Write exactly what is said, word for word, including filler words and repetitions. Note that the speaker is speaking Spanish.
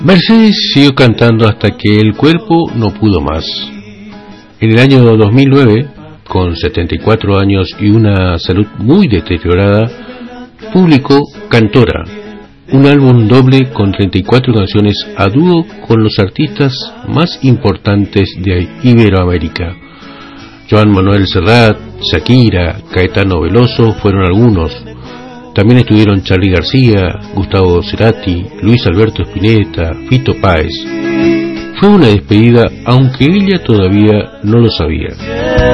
Mercedes siguió cantando hasta que el cuerpo no pudo más. En el año dos mil nueve, con setenta y cuatro años y una salud muy deteriorada, publicó Cantora, un álbum doble con treinta y cuatro canciones a dúo con los artistas más importantes de Iberoamérica. Joan Manuel Serrat, Shakira, Caetano Veloso fueron algunos. También estuvieron Charly García, Gustavo Cerati, Luis Alberto Spinetta, Fito Páez. Fue una despedida, aunque ella todavía no lo sabía.